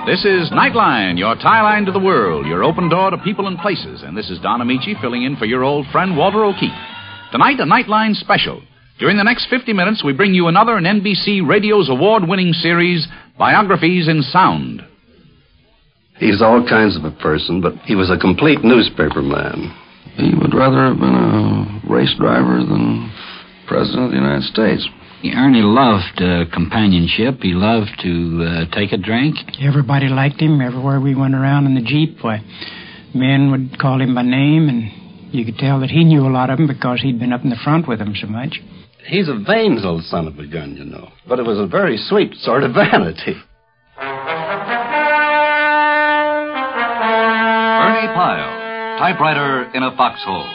This is Nightline, your tie line to the world, your open door to people and places. And this is Don Amici filling in for your old friend Walter O'Keefe. Tonight, a Nightline special. During the next 50 minutes, we bring you another in NBC Radio's award-winning series, Biographies in Sound. He's all kinds of a person, but he was a complete newspaper man. He would rather have been a race driver than President of the United States. Ernie loved companionship. He loved to take a drink. Everybody liked him. Everywhere we went around in the Jeep, men would call him by name, and you could tell that he knew a lot of them because he'd been up in the front with them so much. He's a vain little son of a gun, you know. But it was a very sweet sort of vanity. Ernie Pyle, typewriter in a foxhole.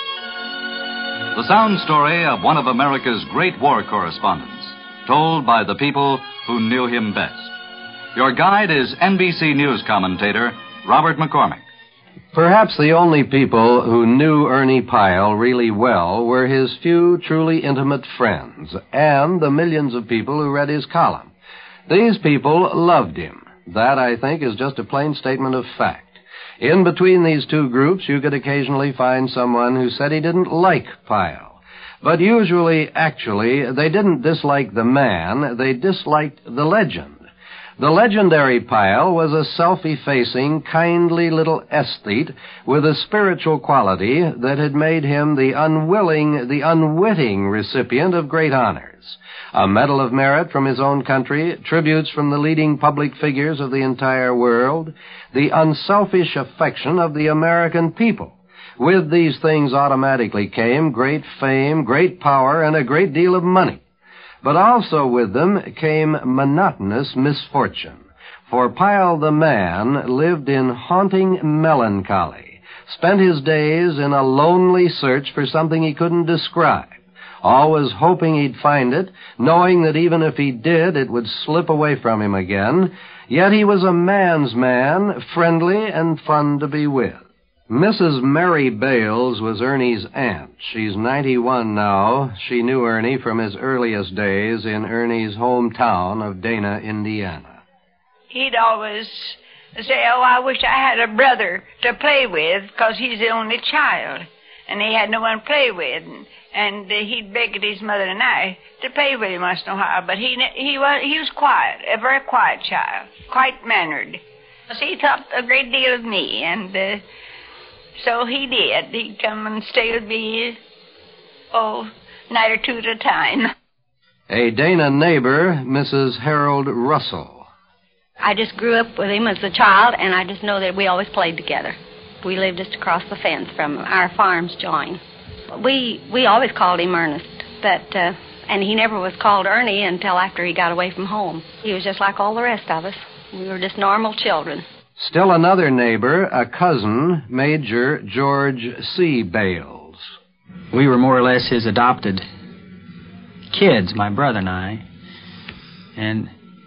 The sound story of one of America's great war correspondents, told by the people who knew him best. Your guide is NBC News commentator Robert McCormick. Perhaps the only people who knew Ernie Pyle really well were his few truly intimate friends and the millions of people who read his column. These people loved him. That, I think, is just a plain statement of fact. In between these two groups, you could occasionally find someone who said he didn't like Pyle. But usually, actually, they didn't dislike the man, they disliked the legend. The legendary Pyle was a self-effacing, kindly little aesthete with a spiritual quality that had made him the unwitting recipient of great honors. A Medal of Merit from his own country, tributes from the leading public figures of the entire world, the unselfish affection of the American people. With these things automatically came great fame, great power, and a great deal of money. But also with them came monotonous misfortune. For Pyle the man lived in haunting melancholy, spent his days in a lonely search for something he couldn't describe, always hoping he'd find it, knowing that even if he did, it would slip away from him again. Yet he was a man's man, friendly and fun to be with. Mrs. Mary Bales was Ernie's aunt. She's 91 now. She knew Ernie from his earliest days in Ernie's hometown of Dana, Indiana. He'd always say, I wish I had a brother to play with, because he's the only child, and he had no one to play with. And he'd beg at his mother and I to play with him once in a while, but he was quiet, a very quiet child, quite mannered. So he thought a great deal of me, and so he did. He'd come and stay with me, night or two at a time. A Dana neighbor, Mrs. Harold Russell. I just grew up with him as a child, and I just know that we always played together. We lived just across the fence from our farm's join. We always called him Ernest, and he never was called Ernie until after he got away from home. He was just like all the rest of us. We were just normal children. Still another neighbor, a cousin, Major George C. Bales. We were more or less his adopted kids, my brother and I. And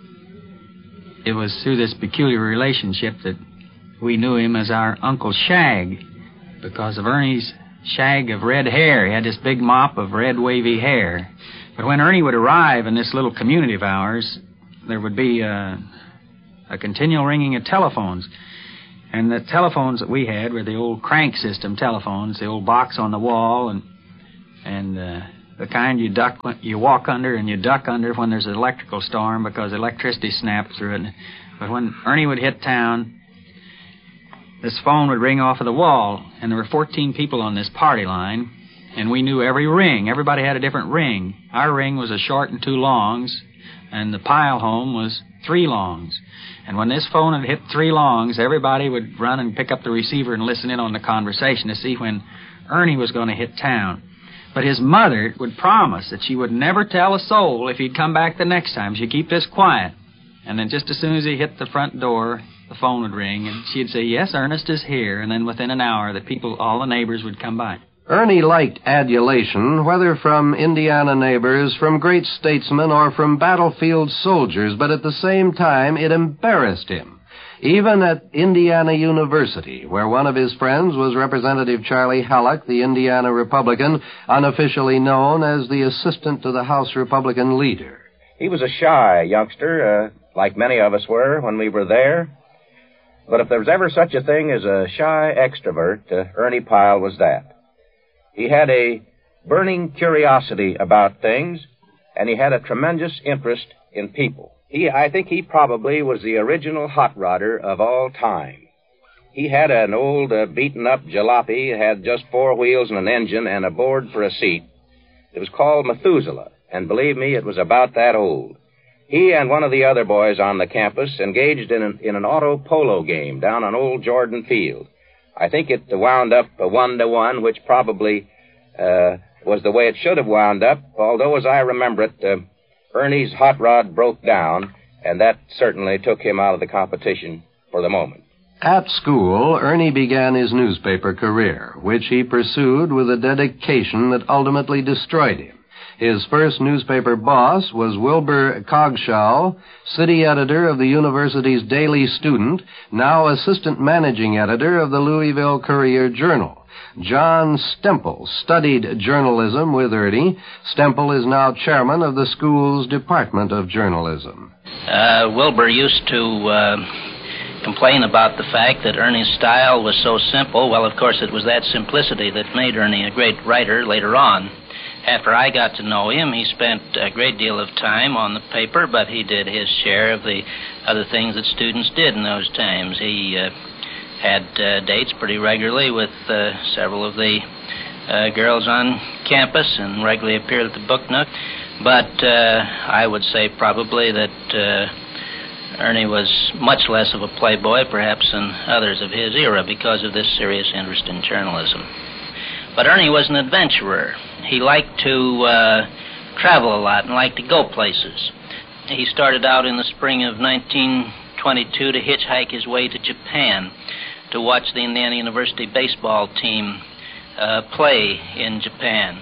it was through this peculiar relationship that we knew him as our Uncle Shag, because of Ernie's shag of red hair. He had this big mop of red wavy hair. But when Ernie would arrive in this little community of ours, there would be a continual ringing of telephones. And the telephones that we had were the old crank system telephones, the old box on the wall, and the kind you walk under and you duck under when there's an electrical storm because electricity snapped through it. But when Ernie would hit town, this phone would ring off of the wall, and there were 14 people on this party line, and we knew every ring. Everybody had a different ring. Our ring was a short and 2 longs, and the Pyle home was 3 longs. And when this phone had hit 3 longs, everybody would run and pick up the receiver and listen in on the conversation to see when Ernie was going to hit town. But his mother would promise that she would never tell a soul if he'd come back the next time. She'd keep this quiet. And then just as soon as he hit the front door, the phone would ring, and she'd say, "Yes, Ernest is here." And then within an hour, all the neighbors would come by. Ernie liked adulation, whether from Indiana neighbors, from great statesmen, or from battlefield soldiers, but at the same time, it embarrassed him. Even at Indiana University, where one of his friends was Representative Charlie Halleck, the Indiana Republican, unofficially known as the assistant to the House Republican leader. He was a shy youngster, like many of us were when we were there. But if there was ever such a thing as a shy extrovert, Ernie Pyle was that. He had a burning curiosity about things, and he had a tremendous interest in people. I think he probably was the original hot rodder of all time. He had an old beaten-up jalopy, had just 4 wheels and an engine and a board for a seat. It was called Methuselah, and believe me, it was about that old. He and one of the other boys on the campus engaged in an auto polo game down on Old Jordan Field. I think it wound up 1-1, which probably was the way it should have wound up, although, as I remember it, Ernie's hot rod broke down, and that certainly took him out of the competition for the moment. At school, Ernie began his newspaper career, which he pursued with a dedication that ultimately destroyed him. His first newspaper boss was Wilbur Coggeshall, city editor of the university's Daily Student, now assistant managing editor of the Louisville Courier-Journal. John Stemple studied journalism with Ernie. Stemple is now chairman of the school's Department of Journalism. Wilbur used to complain about the fact that Ernie's style was so simple. Well, of course, it was that simplicity that made Ernie a great writer later on. After I got to know him, he spent a great deal of time on the paper, but he did his share of the other things that students did in those times. He had dates pretty regularly with several of the girls on campus and regularly appeared at the Book Nook. But I would say probably that Ernie was much less of a playboy, perhaps, than others of his era because of this serious interest in journalism. But Ernie was an adventurer. He liked to travel a lot and liked to go places. He started out in the spring of 1922 to hitchhike his way to Japan to watch the Indiana University baseball team play in Japan.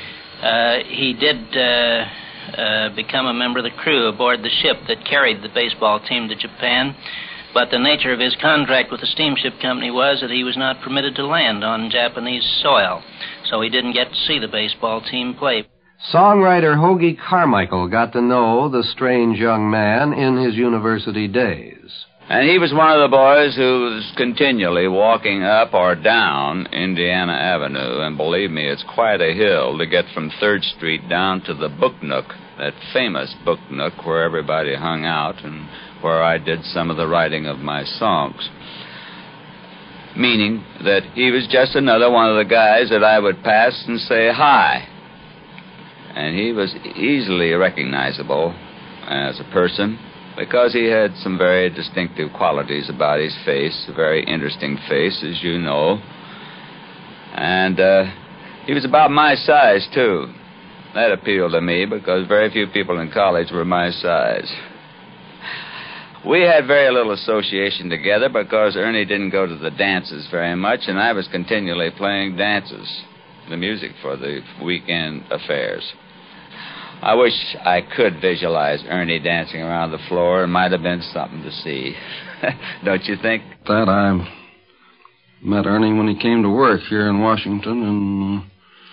He did become a member of the crew aboard the ship that carried the baseball team to Japan, but the nature of his contract with the steamship company was that he was not permitted to land on Japanese soil, so he didn't get to see the baseball team play. Songwriter Hoagy Carmichael got to know the strange young man in his university days. And he was one of the boys who was continually walking up or down Indiana Avenue. And believe me, it's quite a hill to get from 3rd Street down to the Book Nook, that famous Book Nook where everybody hung out and where I did some of the writing of my songs. Meaning that he was just another one of the guys that I would pass and say hi. And he was easily recognizable as a person, because he had some very distinctive qualities about his face, a very interesting face, as you know. And he was about my size, too. That appealed to me, because very few people in college were my size. We had very little association together, because Ernie didn't go to the dances very much, and I was continually playing dances, the music for the weekend affairs. I wish I could visualize Ernie dancing around the floor. It might have been something to see. Don't you think? That I met Ernie when he came to work here in Washington in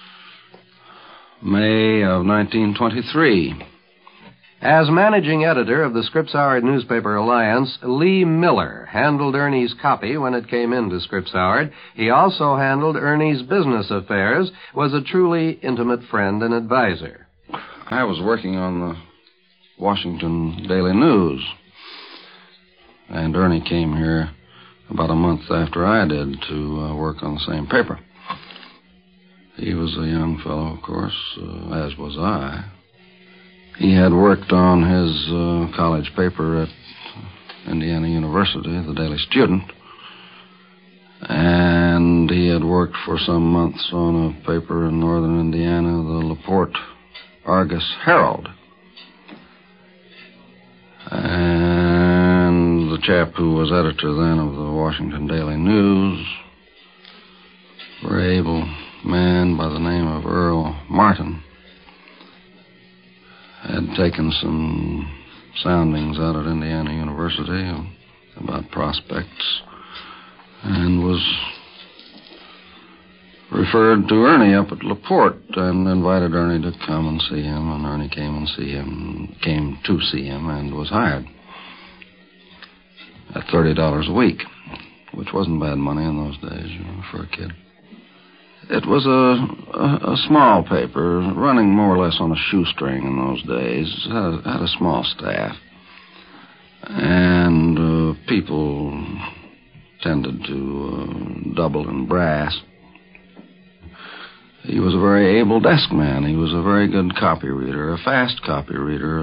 May of 1923. As managing editor of the Scripps Howard Newspaper Alliance, Lee Miller handled Ernie's copy when it came into Scripps Howard. He also handled Ernie's business affairs, was a truly intimate friend and advisor. I was working on the Washington Daily News, and Ernie came here about a month after I did to work on the same paper. He was a young fellow, of course, as was I. He had worked on his college paper at Indiana University, the Daily Student, and he had worked for some months on a paper in northern Indiana, the LaPorte Argus Herald. And the chap who was editor then of the Washington Daily News, a very able man by the name of Earl Martin, had taken some soundings out at Indiana University about prospects and was referred to Ernie up at LaPorte and invited Ernie to come and see him, and Ernie came to see him and was hired. at $30 a week, which wasn't bad money in those days, for a kid. It was a small paper, running more or less on a shoestring in those days. It had a small staff. And people tended to double in brass. He was a very able desk man. He was a very good copy reader, a fast copy reader,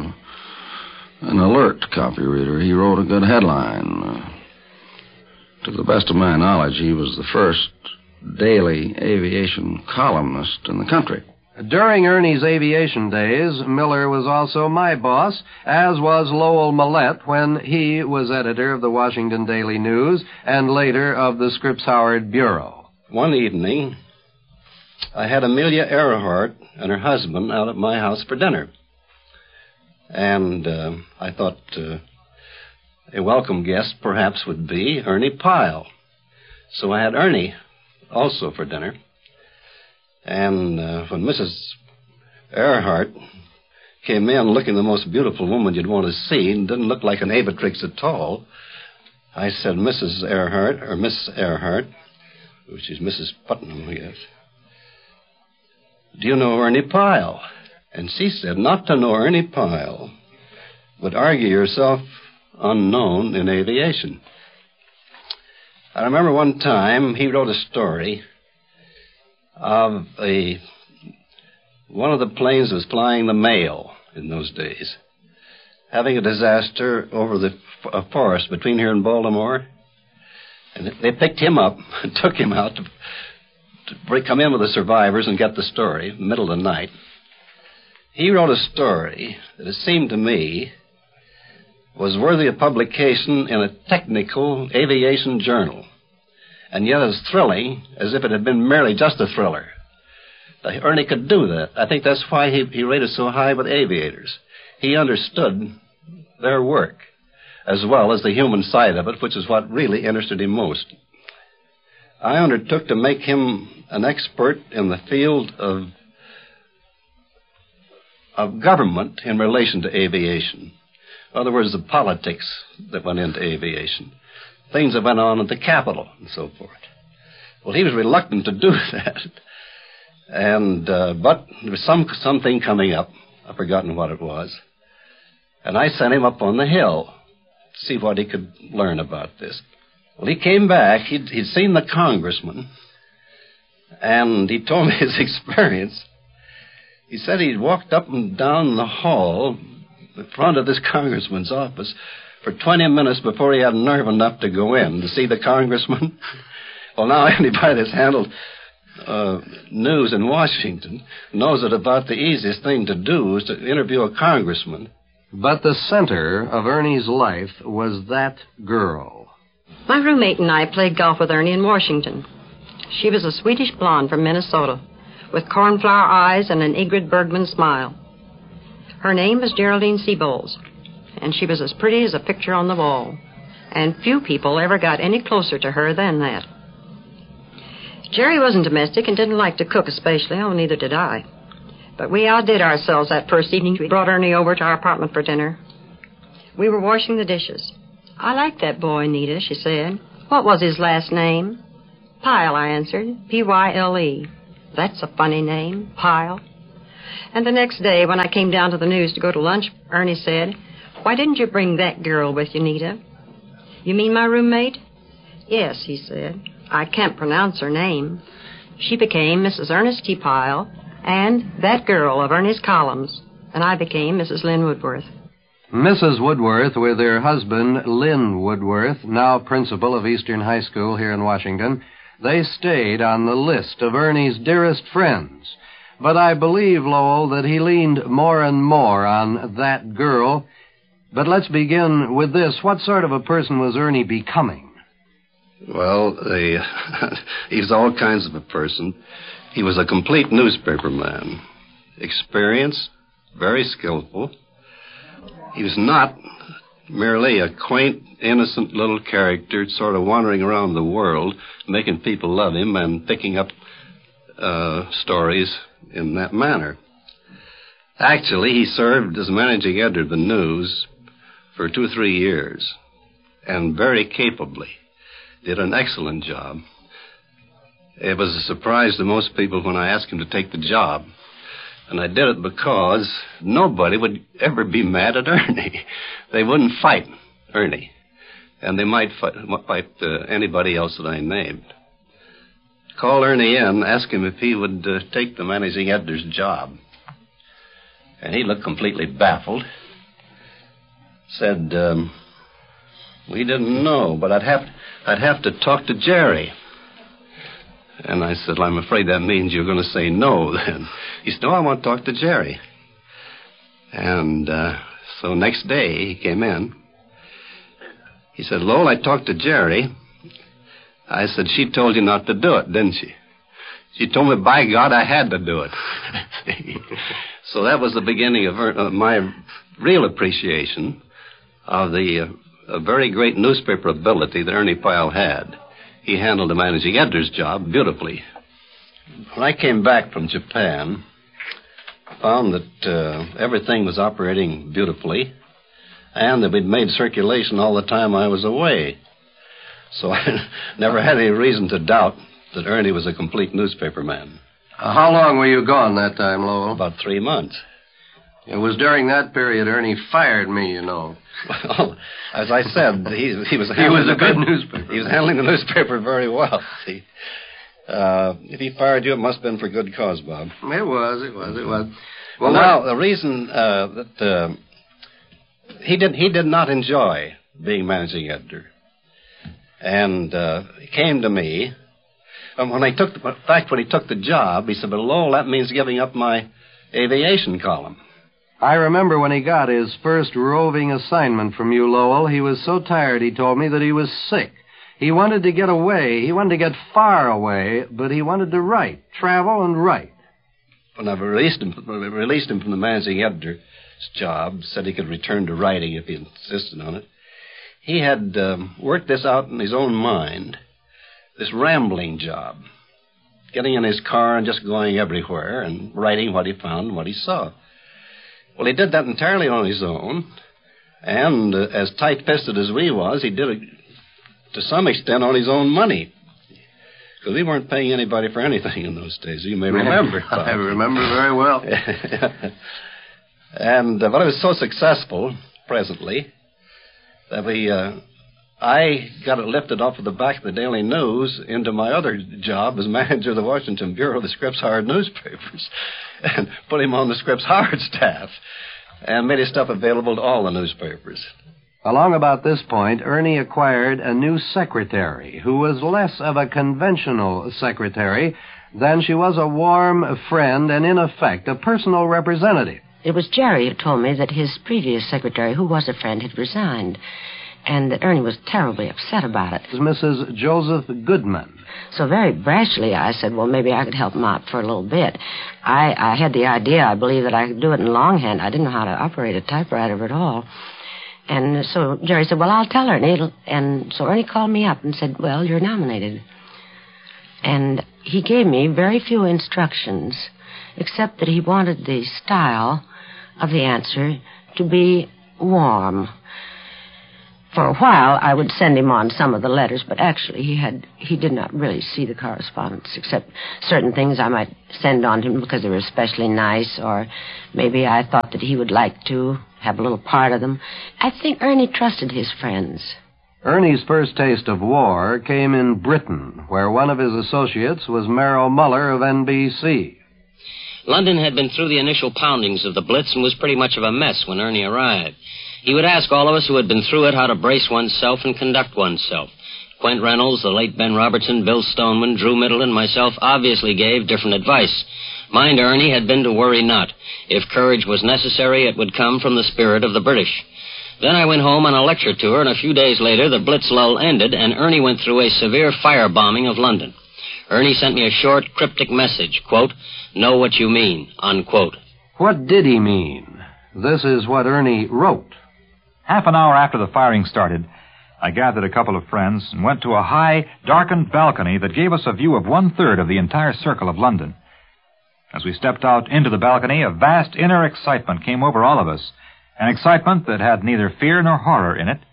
an alert copy reader. He wrote a good headline. To the best of my knowledge, he was the first daily aviation columnist in the country. During Ernie's aviation days, Miller was also my boss, as was Lowell Millette when he was editor of the Washington Daily News and later of the Scripps Howard Bureau. One evening, I had Amelia Earhart and her husband out at my house for dinner. And I thought a welcome guest perhaps would be Ernie Pyle. So I had Ernie also for dinner. And when Mrs. Earhart came in looking the most beautiful woman you'd want to see and didn't look like an aviatrix at all, I said, Mrs. Earhart, or Miss Earhart, which is Mrs. Putnam, I guess, do you know Ernie Pyle? And she said, not to know Ernie Pyle would argue yourself unknown in aviation. I remember one time he wrote a story of one of the planes was flying the mail in those days, having a disaster over the forest between here and Baltimore. And they picked him up and took him out to come in with the survivors and get the story, middle of the night. He wrote a story that it seemed to me was worthy of publication in a technical aviation journal, and yet as thrilling as if it had been merely just a thriller. Ernie could do that. I think that's why he rated so high with aviators. He understood their work, as well as the human side of it, which is what really interested him most. I undertook to make him an expert in the field of government in relation to aviation. In other words, the politics that went into aviation, things that went on at the Capitol and so forth. Well, he was reluctant to do that. And but there was something coming up. I've forgotten what it was. And I sent him up on the hill to see what he could learn about this. Well, he came back. He'd seen the congressman, and he told me his experience. He said he'd walked up and down the hall in front of this congressman's office for 20 minutes before he had nerve enough to go in to see the congressman. Well, now anybody that's handled news in Washington knows that about the easiest thing to do is to interview a congressman. But the center of Ernie's life was that girl. My roommate and I played golf with Ernie in Washington. She was a Swedish blonde from Minnesota, with cornflower eyes and an Ingrid Bergman smile. Her name was Geraldine Seabolds, and she was as pretty as a picture on the wall, and few people ever got any closer to her than that. Jerry wasn't domestic and didn't like to cook especially, oh, neither did I. But we outdid ourselves that first evening we brought Ernie over to our apartment for dinner. We were washing the dishes. I like that boy, Nita, she said. What was his last name? Pyle, I answered. P-Y-L-E. That's a funny name, Pyle. And the next day, when I came down to the news to go to lunch, Ernie said, why didn't you bring that girl with you, Nita? You mean my roommate? Yes, he said. I can't pronounce her name. She became Mrs. Ernest T. Pyle and that girl of Ernie's columns, and I became Mrs. Lynn Woodworth. Mrs. Woodworth, with her husband, Lynn Woodworth, now principal of Eastern High School here in Washington, they stayed on the list of Ernie's dearest friends. But I believe, Lowell, that he leaned more and more on that girl. But let's begin with this. What sort of a person was Ernie becoming? Well, he's all kinds of a person. He was a complete newspaper man. Experienced, very skillful. He was not merely a quaint, innocent little character sort of wandering around the world, making people love him and picking up stories in that manner. Actually, he served as managing editor of the News for 2 or 3 years. and very capably. Did an excellent job. It was a surprise to most people when I asked him to take the job. And I did it because nobody would ever be mad at Ernie. They wouldn't fight Ernie. And they might fight anybody else that I named. Called Ernie in, asked him if he would take the managing editor's job. And he looked completely baffled. Said, we didn't know, but I'd have to talk to Jerry. And I said, well, I'm afraid that means you're going to say no then. He said, no, I want to talk to Jerry. And so next day he came in. He said, Lowell, I talked to Jerry. I said, she told you not to do it, didn't she? She told me, by God, I had to do it. So that was the beginning of my real appreciation of the very great newspaper ability that Ernie Pyle had. He handled the managing editor's job beautifully. When I came back from Japan, I found that everything was operating beautifully and that we'd made circulation all the time I was away. So I never had any reason to doubt that Ernie was a complete newspaper man. How long were you gone that time, Lowell? About 3 months. It was during that period Ernie fired me, you know. Well, as I said, he was a good newspaper. He was handling the newspaper very well. See, if he fired you, it must have been for good cause, Bob. It was. Well, now the reason that he did not enjoy being managing editor, and he came to me. When he took the job, he said, "But Lowell, that means giving up my aviation column." I remember when he got his first roving assignment from you, Lowell, he was so tired, he told me, that he was sick. He wanted to get away. He wanted to get far away, but he wanted to write, travel and write. When I released him from the managing editor's job, said he could return to writing if he insisted on it, he had worked this out in his own mind, this rambling job, getting in his car and just going everywhere and writing what he found and what he saw. Well, he did that entirely on his own, and as tight-fisted as we was, he did it to some extent on his own money, because we weren't paying anybody for anything in those days. You may remember. I remember very well. And but it was so successful, presently, that I got it lifted off of the back of the Daily News into my other job as manager of the Washington Bureau of the Scripps Howard newspapers, and put him on the Scripps Howard staff, and made his stuff available to all the newspapers. Along about this point, Ernie acquired a new secretary who was less of a conventional secretary than she was a warm friend and, in effect, a personal representative. It was Jerry who told me that his previous secretary, who was a friend, had resigned, and that Ernie was terribly upset about it. It was Mrs. Joseph Goodman. So very brashly, I said, well, maybe I could help him out for a little bit. I had the idea, I believe, that I could do it in longhand. I didn't know how to operate a typewriter at all. And so Jerry said, well, I'll tell Ernie. And so Ernie called me up and said, well, you're nominated. And he gave me very few instructions, except that he wanted the style of the answer to be warm. For a while, I would send him on some of the letters, but actually he did not really see the correspondence, except certain things I might send on to him because they were especially nice, or maybe I thought that he would like to have a little part of them. I think Ernie trusted his friends. Ernie's first taste of war came in Britain, where one of his associates was Merrill Muller of NBC. London had been through the initial poundings of the Blitz and was pretty much of a mess when Ernie arrived. He would ask all of us who had been through it how to brace oneself and conduct oneself. Quint Reynolds, the late Ben Robertson, Bill Stoneman, Drew Middleton, and myself obviously gave different advice. Mine to Ernie had been to worry not. If courage was necessary, it would come from the spirit of the British. Then I went home on a lecture tour, and a few days later the Blitz lull ended, and Ernie went through a severe firebombing of London. Ernie sent me a short, cryptic message, quote, know what you mean, unquote. What did he mean? This is what Ernie wrote. Half an hour after the firing started, I gathered a couple of friends and went to a high, darkened balcony that gave us a view of 1/3 of the entire circle of London. As we stepped out into the balcony, a vast inner excitement came over all of us, an excitement that had neither fear nor horror in it,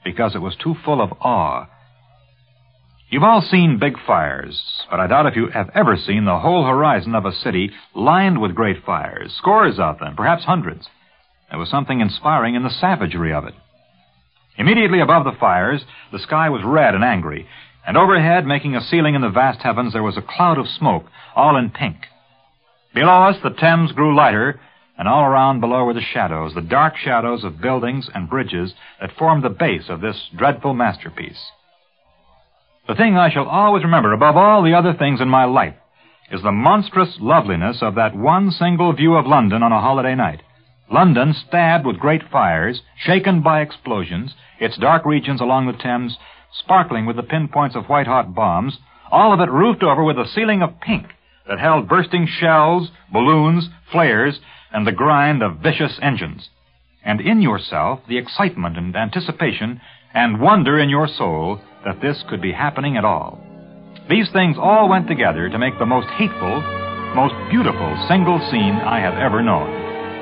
because it was too full of awe. You've all seen big fires, but I doubt if you have ever seen the whole horizon of a city lined with great fires, scores of them, perhaps hundreds. There was something inspiring in the savagery of it. Immediately above the fires, the sky was red and angry, and overhead, making a ceiling in the vast heavens, there was a cloud of smoke, all in pink. Below us, the Thames grew lighter, and all around below were the shadows, the dark shadows of buildings and bridges that formed the base of this dreadful masterpiece. The thing I shall always remember above all the other things in my life is the monstrous loveliness of that one single view of London on a holiday night. London stabbed with great fires, shaken by explosions, its dark regions along the Thames sparkling with the pinpoints of white-hot bombs, all of it roofed over with a ceiling of pink that held bursting shells, balloons, flares, and the grind of vicious engines. And in yourself, the excitement and anticipation and wonder in your soul that this could be happening at all. These things all went together to make the most hateful, most beautiful single scene I have ever known.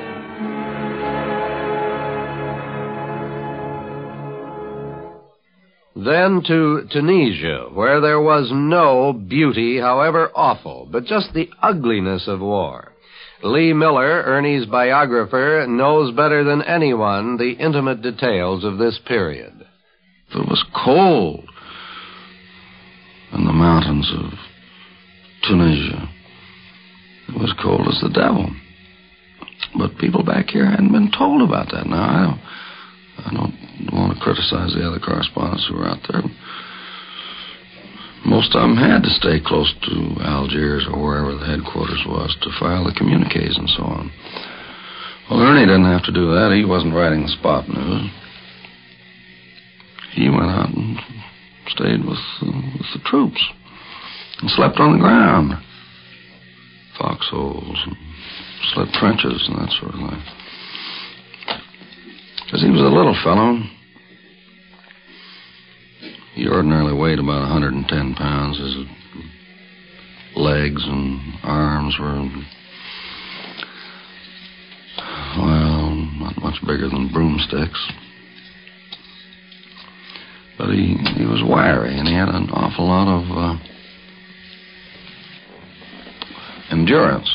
Then to Tunisia, where there was no beauty, however awful, but just the ugliness of war. Lee Miller, Ernie's biographer, knows better than anyone the intimate details of this period. It was cold in the mountains of Tunisia. It was cold as the devil. But people back here hadn't been told about that. Now, I don't want to criticize the other correspondents who were out there. Most of them had to stay close to Algiers or wherever the headquarters was to file the communiques and so on. Well, Ernie didn't have to do that. He wasn't writing the spot news. He went out and stayed with the troops and slept on the ground. Foxholes and slit trenches and that sort of thing. Because he was a little fellow. He ordinarily weighed about 110 pounds. His legs and arms were, well, not much bigger than broomsticks. But he was wiry, and he had an awful lot of endurance.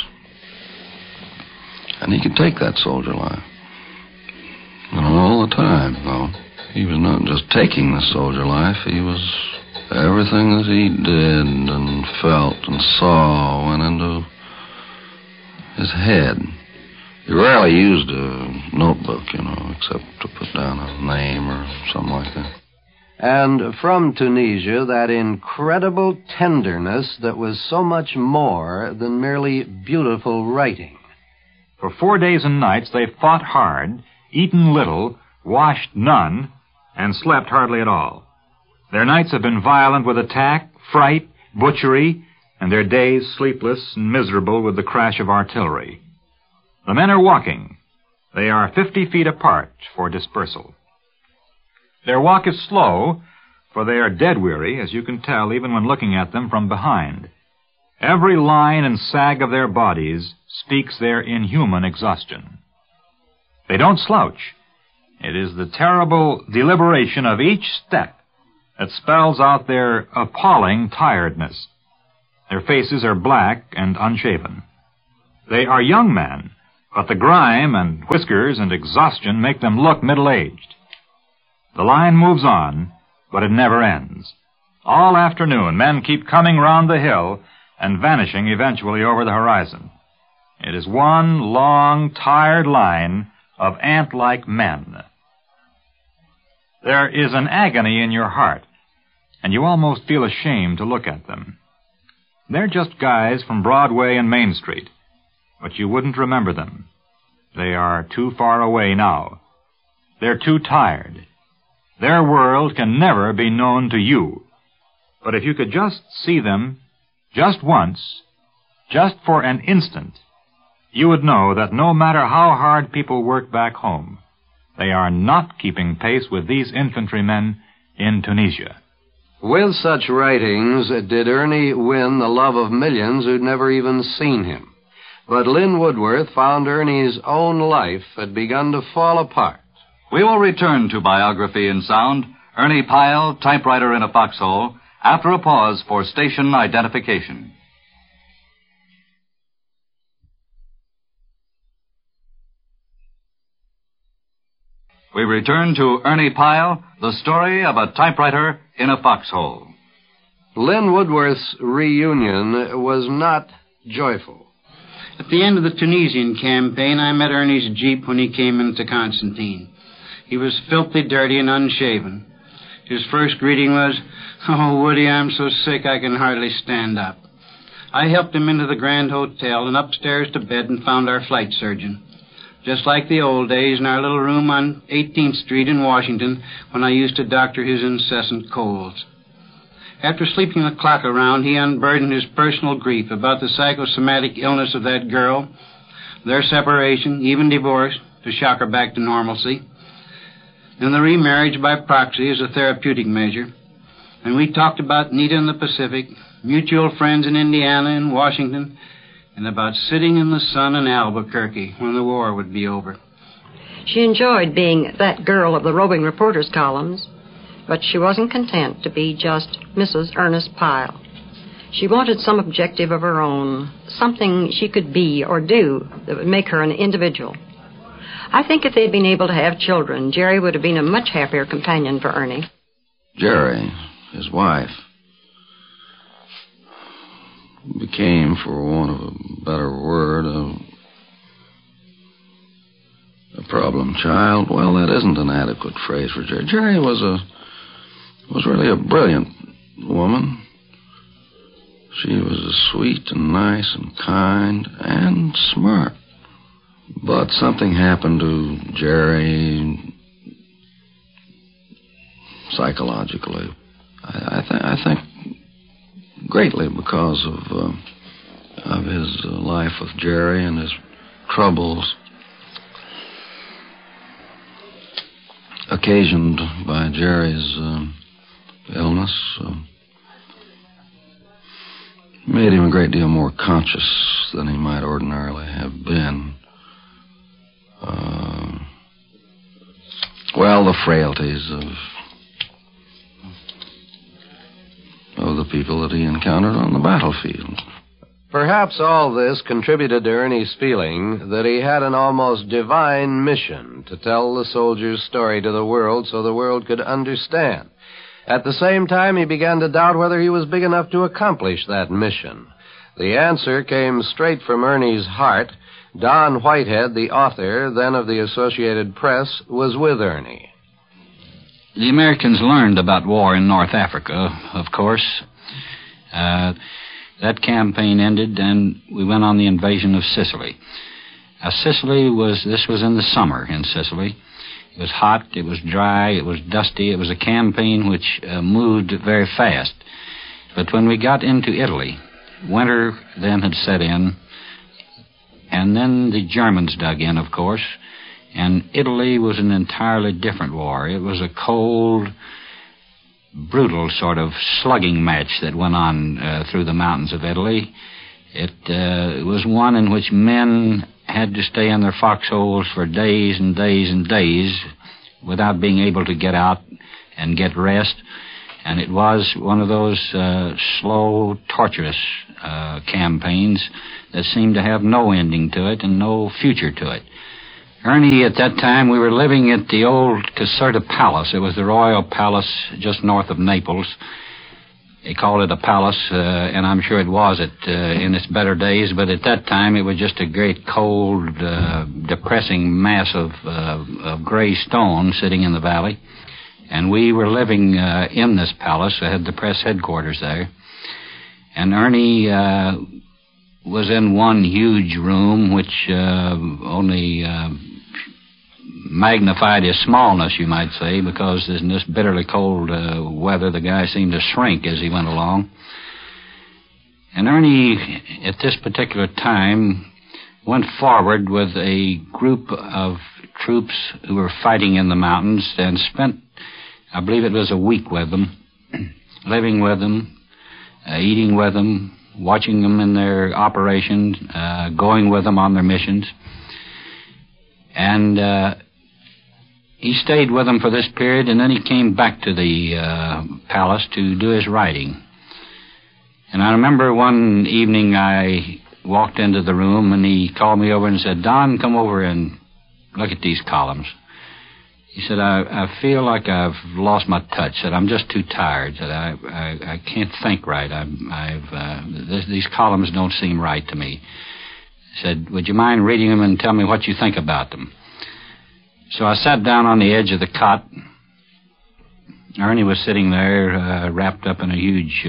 And he could take that soldier life. And all the time, though. He was not just taking the soldier life. He was everything that he did and felt and saw went into his head. He rarely used a notebook, except to put down a name or something like that. And from Tunisia, that incredible tenderness that was so much more than merely beautiful writing. For 4 days and nights they fought hard, eaten little, washed none, and slept hardly at all. Their nights have been violent with attack, fright, butchery, and their days sleepless and miserable with the crash of artillery. The men are walking. They are 50 feet apart for dispersal. Their walk is slow, for they are dead weary, as you can tell even when looking at them from behind. Every line and sag of their bodies speaks their inhuman exhaustion. They don't slouch. It is the terrible deliberation of each step that spells out their appalling tiredness. Their faces are black and unshaven. They are young men, but the grime and whiskers and exhaustion make them look middle-aged. The line moves on, but it never ends. All afternoon, men keep coming round the hill and vanishing eventually over the horizon. It is one long, tired line of ant-like men. There is an agony in your heart, and you almost feel ashamed to look at them. They're just guys from Broadway and Main Street, but you wouldn't remember them. They are too far away now. They're too tired. Their world can never be known to you. But if you could just see them, just once, just for an instant, you would know that no matter how hard people work back home, they are not keeping pace with these infantrymen in Tunisia. With such writings, did Ernie win the love of millions who'd never even seen him. But Lynn Woodworth found Ernie's own life had begun to fall apart. We will return to Biography in Sound Ernie Pyle, typewriter in a foxhole, after a pause for station identification. We return to Ernie Pyle, the story of a typewriter in a foxhole. Lynn Woodworth's reunion was not joyful. At the end of the Tunisian campaign, I met Ernie's Jeep when he came into Constantine. He was filthy dirty and unshaven. His first greeting was, "Oh, Woody, I'm so sick I can hardly stand up." I helped him into the Grand Hotel and upstairs to bed and found our flight surgeon. Just like the old days in our little room on 18th Street in Washington when I used to doctor his incessant colds. After sleeping the clock around, he unburdened his personal grief about the psychosomatic illness of that girl, their separation, even divorce, to shock her back to normalcy, and the remarriage by proxy as a therapeutic measure. And we talked about Nita in the Pacific, mutual friends in Indiana and Washington, and about sitting in the sun in Albuquerque when the war would be over. She enjoyed being that girl of the roving reporters' columns, but she wasn't content to be just Mrs. Ernest Pyle. She wanted some objective of her own, something she could be or do that would make her an individual. I think if they'd been able to have children, Jerry would have been a much happier companion for Ernie. Jerry, his wife, became, for want of a better word, a problem child. Well, that isn't an adequate phrase for Jerry. Jerry was really a brilliant woman. She was sweet and nice and kind and smart. But something happened to Jerry psychologically. I think greatly because of his life with Jerry and his troubles occasioned by Jerry's illness. Made him a great deal more conscious than he might ordinarily have been. The frailties of the people that he encountered on the battlefield. Perhaps all this contributed to Ernie's feeling that he had an almost divine mission to tell the soldier's story to the world so the world could understand. At the same time, he began to doubt whether he was big enough to accomplish that mission. The answer came straight from Ernie's heart. Don Whitehead, the author, then of the Associated Press, was with Ernie. The Americans learned about war in North Africa, of course. That campaign ended, and we went on the invasion of Sicily. This was in the summer in Sicily. It was hot, it was dry, it was dusty. It was a campaign which moved very fast. But when we got into Italy, winter then had set in, and then the Germans dug in, of course, and Italy was an entirely different war. It was a cold, brutal sort of slugging match that went on through the mountains of Italy. It was one in which men had to stay in their foxholes for days and days and days without being able to get out and get rest. And it was one of those slow, torturous campaigns that seemed to have no ending to it and no future to it. Ernie, at that time, we were living at the old Caserta Palace. It was the royal palace just north of Naples. They called it a palace, and I'm sure it was in its better days, but at that time it was just a great cold, depressing mass of gray stone sitting in the valley. And we were living in this palace. I had the press headquarters there. And Ernie was in one huge room which only magnified his smallness, you might say, because in this bitterly cold weather, the guy seemed to shrink as he went along. And Ernie, at this particular time, went forward with a group of troops who were fighting in the mountains and spent, I believe it was a week with them, living with them, eating with them, watching them in their operations, going with them on their missions. And he stayed with them for this period, and then he came back to the palace to do his writing. And I remember one evening I walked into the room, and he called me over and said, "Don, come over and look at these columns." He said, I feel like I've lost my touch. Said, I'm just too tired. Said, I can't think right. These columns don't seem right to me. He said, would you mind reading them and tell me what you think about them? So I sat down on the edge of the cot. Ernie was sitting there, wrapped up in a huge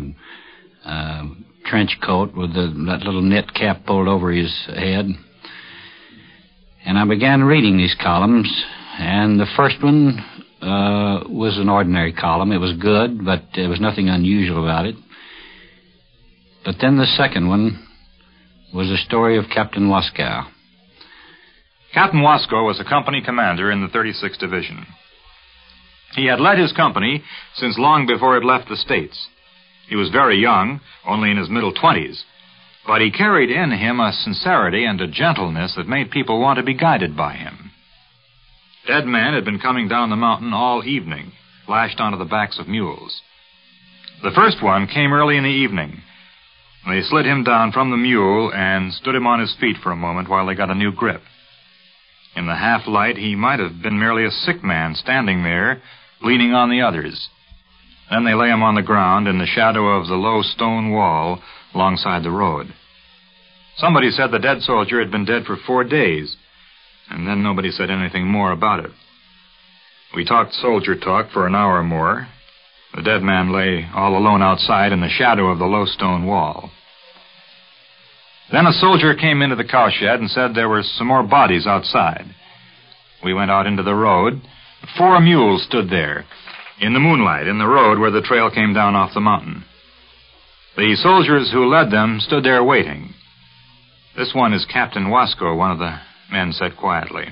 trench coat with that little knit cap pulled over his head. And I began reading these columns. And the first one was an ordinary column. It was good, but there was nothing unusual about it. But then the second one was the story of Captain Wascow. Captain Wascow was a company commander in the 36th Division. He had led his company since long before it left the States. He was very young, only in his middle 20s, but he carried in him a sincerity and a gentleness that made people want to be guided by him. Dead men had been coming down the mountain all evening, lashed onto the backs of mules. The first one came early in the evening. They slid him down from the mule and stood him on his feet for a moment while they got a new grip. In the half-light, he might have been merely a sick man standing there, leaning on the others. Then they lay him on the ground in the shadow of the low stone wall alongside the road. Somebody said the dead soldier had been dead for 4 days, and then nobody said anything more about it. We talked soldier talk for an hour or more. The dead man lay all alone outside in the shadow of the low stone wall. Then a soldier came into the cowshed and said there were some more bodies outside. We went out into the road. 4 mules stood there, in the moonlight, in the road where the trail came down off the mountain. The soldiers who led them stood there waiting. This one is Captain Wascow, one of the men said quietly.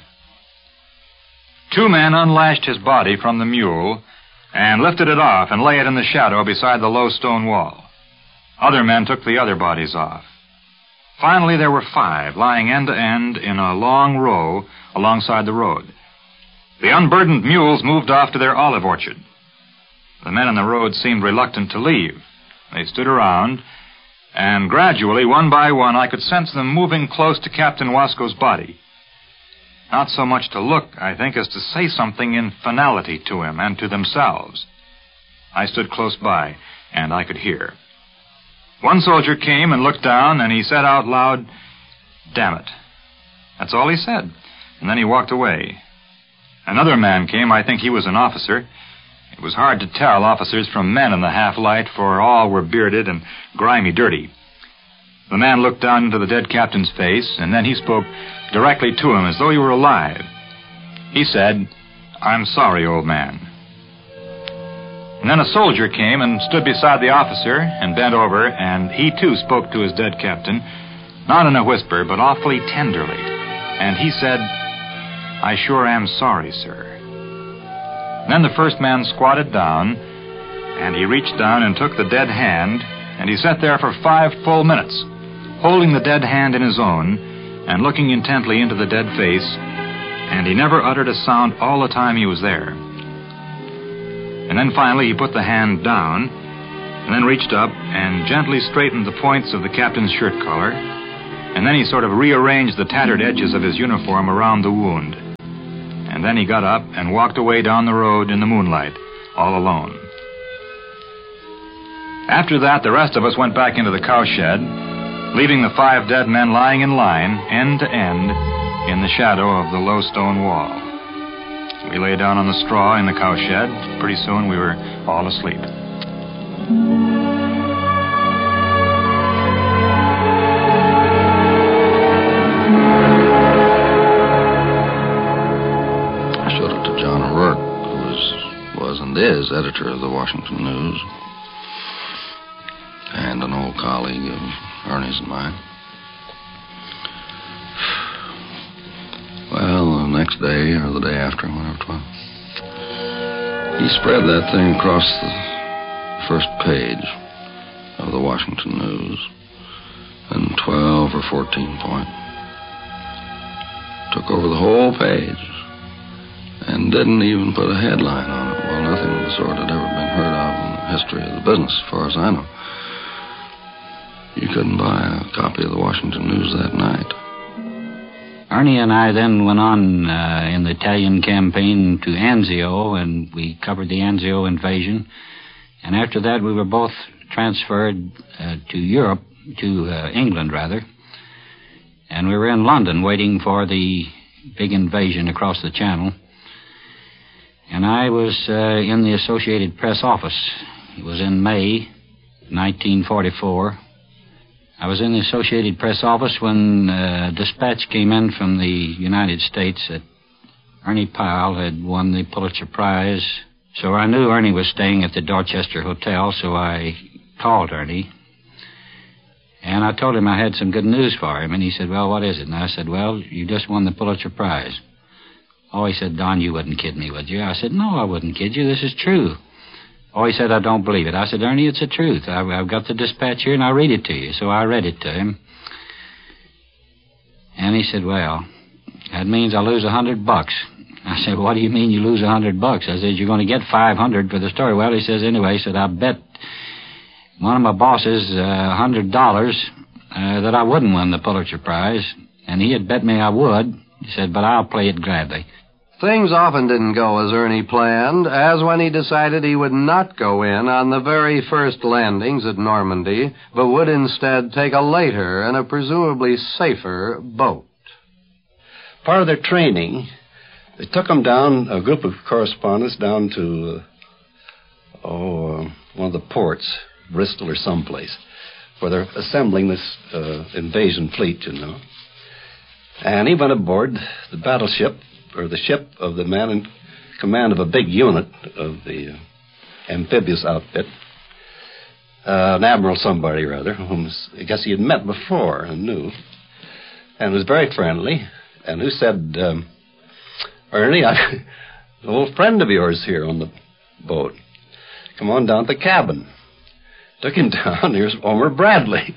2 men unlashed his body from the mule and lifted it off and lay it in the shadow beside the low stone wall. Other men took the other bodies off. Finally, there were 5 lying end to end in a long row alongside the road. The unburdened mules moved off to their olive orchard. The men on the road seemed reluctant to leave. They stood around, and gradually, one by one, I could sense them moving close to Captain Wascow's body. Not so much to look, I think, as to say something in finality to him and to themselves. I stood close by, and I could hear. One soldier came and looked down, and he said out loud, "Damn it." That's all he said, and then he walked away. Another man came. I think he was an officer. It was hard to tell officers from men in the half-light, for all were bearded and grimy dirty. The man looked down into the dead captain's face, and then he spoke directly to him as though he were alive. He said, "I'm sorry, old man." And then a soldier came and stood beside the officer and bent over, and he too spoke to his dead captain, not in a whisper, but awfully tenderly. And he said, "I sure am sorry, sir." Then the first man squatted down, and he reached down and took the dead hand, and he sat there for 5 full minutes, holding the dead hand in his own and looking intently into the dead face, and he never uttered a sound all the time he was there. And then finally he put the hand down, and then reached up and gently straightened the points of the captain's shirt collar, and then he sort of rearranged the tattered edges of his uniform around the wound. And then he got up and walked away down the road in the moonlight, all alone. After that, the rest of us went back into the cowshed, leaving the 5 dead men lying in line, end to end, in the shadow of the low stone wall. We lay down on the straw in the cowshed. Pretty soon we were all asleep. I showed it to John O'Rourke, who was and is editor of the Washington News, and an old colleague of Ernie's and mine. Well, the next day or the day after, whatever it was, he spread that thing across the first page of the Washington News in 12 or 14 point. Took over the whole page. and didn't even put a headline on it. Well, nothing of the sort had ever been heard of in the history of the business, as far as I know. You couldn't buy a copy of the Washington News that night. Ernie and I then went on in the Italian campaign to Anzio, and we covered the Anzio invasion. And after that, we were both transferred to Europe, to England, rather. And we were in London waiting for the big invasion across the Channel. And I was in the Associated Press office. It was in May 1944. I was in the Associated Press office when a dispatch came in from the United States that Ernie Pyle had won the Pulitzer Prize. So I knew Ernie was staying at the Dorchester Hotel, so I called Ernie. And I told him I had some good news for him. And he said, well, what is it? And I said, well, you just won the Pulitzer Prize. Oh, he said, Don, you wouldn't kid me, would you? I said, no, I wouldn't kid you. This is true. Oh, he said, I don't believe it. I said, Ernie, it's the truth. I've got the dispatch here, and I'll read it to you. So I read it to him. And he said, well, that means I lose $100. I said, what do you mean you lose $100? I said, you're going to get $500 for the story. Well, he says, anyway, he said, I bet one of my bosses $100 that I wouldn't win the Pulitzer Prize. And he had bet me I would. He said, but I'll play it gladly. Things often didn't go as Ernie planned, as when he decided he would not go in on the very first landings at Normandy, but would instead take a later and a presumably safer boat. Part of their training, they took them down, a group of correspondents, down to, one of the ports, Bristol or someplace, where they're assembling this invasion fleet, you know. And he went aboard the battleship, or the ship of the man in command of a big unit of the amphibious outfit, an admiral somebody, rather, whom I guess he had met before and knew, and was very friendly, and who said, Ernie, an old friend of yours here on the boat. Come on down to the cabin. Took him down. Here's Homer Bradley.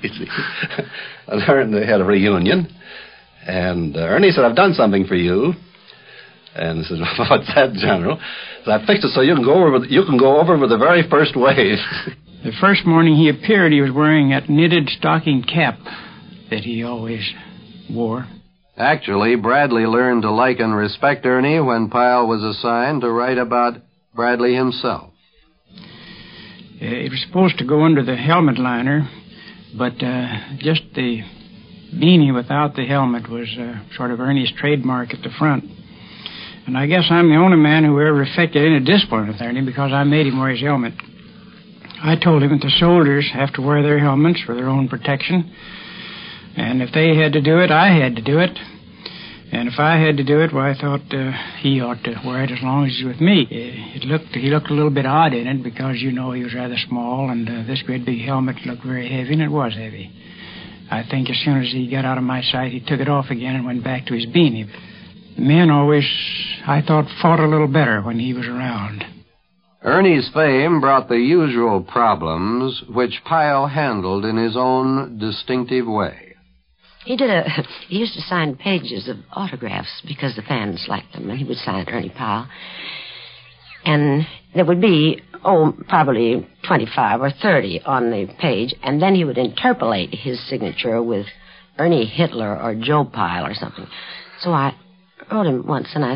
And they had a reunion. And Ernie said, I've done something for you. And he said, what's that, General? So I fixed it so you can go over with the very first wave. The first morning he appeared, he was wearing that knitted stocking cap that he always wore. Actually, Bradley learned to like and respect Ernie when Pyle was assigned to write about Bradley himself. It was supposed to go under the helmet liner, but just the beanie without the helmet was sort of Ernie's trademark at the front. And I guess I'm the only man who ever affected any discipline with Ernie because I made him wear his helmet. I told him that the soldiers have to wear their helmets for their own protection. And if they had to do it, I had to do it. And if I had to do it, well, I thought he ought to wear it as long as he's with me. He looked a little bit odd in it because, you know, he was rather small, and this great big helmet looked very heavy, and it was heavy. I think as soon as he got out of my sight, he took it off again and went back to his beanie. The men always, I thought, fought a little better when he was around. Ernie's fame brought the usual problems, which Pyle handled in his own distinctive way. He used to sign pages of autographs because the fans liked them, and he would sign Ernie Pyle. And there would be, probably 25 or 30 on the page, and then he would interpolate his signature with Ernie Hitler or Joe Pyle or something. So I wrote him once, and I